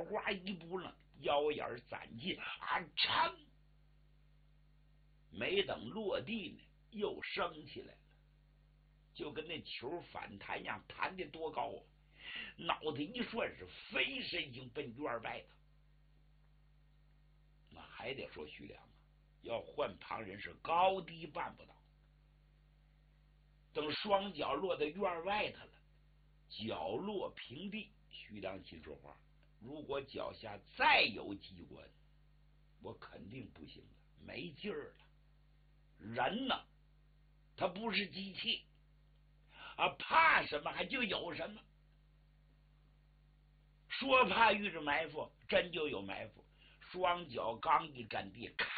滑一步呢，腰眼攒进啊，噌！没等落地呢，又升起来了，就跟那球反弹一样，弹得多高啊！脑袋一转，是飞身行奔院外头。那还得说徐良啊，要换旁人是高低办不到。等双脚落在院外头了，脚落平地，徐良心说话：如果脚下再有机关，我肯定不行了，没劲儿了。人呢，他不是机器啊，怕什么还就有什么。说怕遇着埋伏，真就有埋伏。双脚刚一沾地，咔，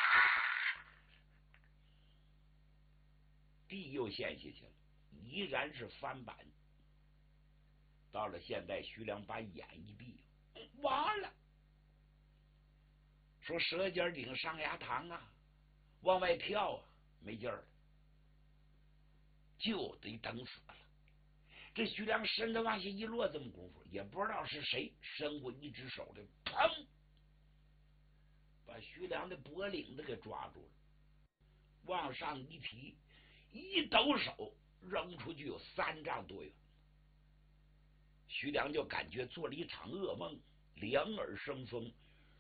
地又陷下去了，依然是翻板。到了现在，徐良把眼一闭，完了。说舌尖顶上牙膛啊，往外跳啊，没劲儿了，就得等死了。这徐良身子往下一落，这么功夫也不知道是谁伸过一只手来，砰，把徐良的脖领子给抓住了，往上一提，一抖手扔出去有3丈多远。徐良就感觉做了一场噩梦，两耳生风，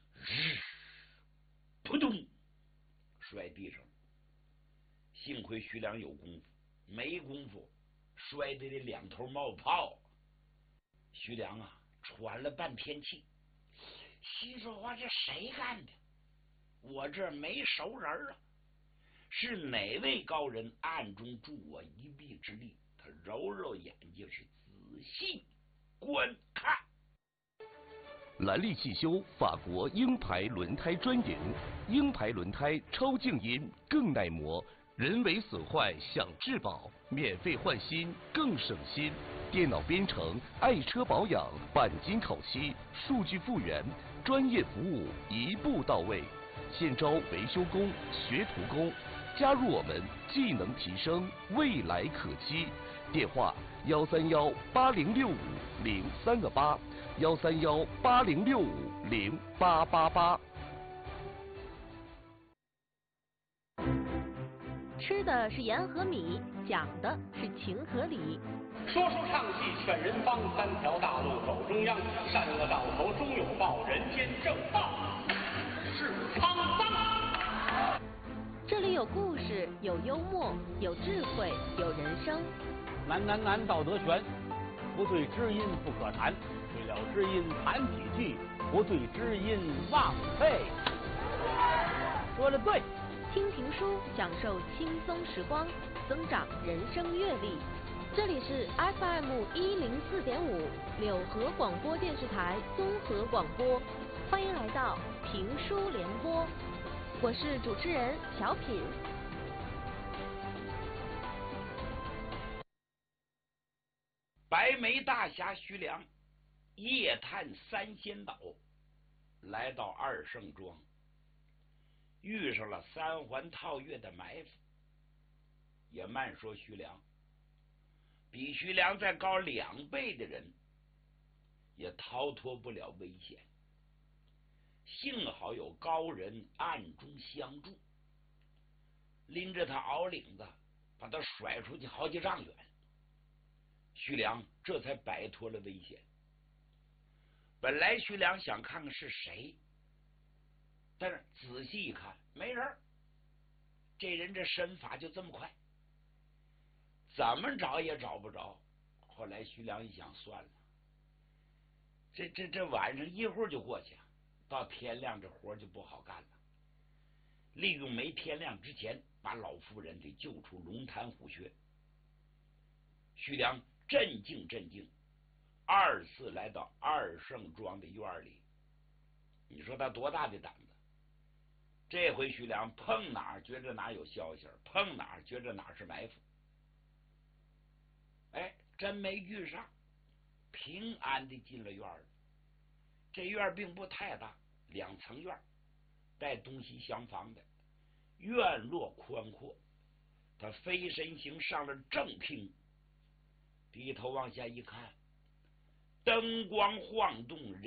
扑通摔地上。幸亏徐良有功夫，没功夫摔得这2头冒泡。徐良啊，喘了半天气，心说话：这谁干的？我这没熟人啊！是哪位高人暗中助我一臂之力？他揉揉眼睛，是仔细观看。 兰利汽修法国鹰牌轮胎专营，鹰牌轮胎超静音，更耐磨，人为损坏享质保，免费换新更省心。电脑编程，爱车保养，钣金烤漆，数据复原，专业服务一步到位。现招维修工、学徒工，加入我们，技能提升，未来可期。电话131806508，13180650888。 吃的是盐和米，讲的是情和理。 说书唱戏劝人方，3条大路走中央，善恶到头终有报，人间正道是沧桑。 这里有故事，有幽默，有智慧，有人生。 难，道德全，不对知音不可谈，对了知音谈几句，不对知音忘废。说得对。 听评书，享受轻松时光，增长人生阅历。这里是 FM104.5柳河广播电视台综合广播，欢迎来到评书联播，我是主持人小品。 白眉大侠徐良夜探3仙岛，来到2圣庄，遇上了3环套月的埋伏。也慢说徐良，比徐良再高2倍的人也逃脱不了危险。幸好有高人暗中相助，拎着他袄领子把他甩出去好几丈远，徐良这才摆脱了危险。本来徐良想看看是谁，但是仔细一看没人，这人这身法就这么快，怎么找也找不着。后来徐良一想，算了，这晚上一会儿就过去，到天亮这活就不好干了。利用没天亮之前把老妇人给救出龙潭虎穴。徐良镇静2次来到2圣庄的院里。你说他多大的胆子？这回徐良碰哪儿觉着哪儿有消息，碰哪儿觉着哪儿是埋伏。真没遇上，平安的进了院儿。这院并不太大，2层院，带东西厢房的，院落宽阔。他飞身行上了正厅，低头往下一看，灯光晃动，